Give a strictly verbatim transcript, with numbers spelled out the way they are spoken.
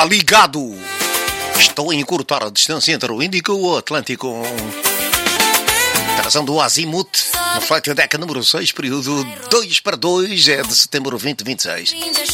Está ligado. Estou a encurtar a distância entre o Índico e o Atlântico. Trazendo o Azimuth no Flight Deck número seis, período dois para dois, é de setembro de vinte e vinte e seis.